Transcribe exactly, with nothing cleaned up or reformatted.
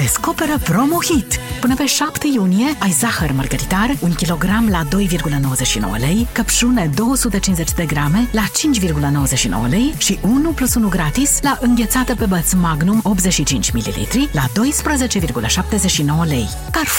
Descoperă Promo-Hit! Până pe șapte iunie ai zahăr mărgăritar un kilogram la doi virgulă nouăzeci și nouă lei, căpșune două sute cincizeci de grame la cinci virgulă nouăzeci și nouă lei și unu plus unu gratis la înghețată pe băț Magnum optzeci și cinci mililitri la doisprezece virgulă șaptezeci și nouă lei. Carrefour.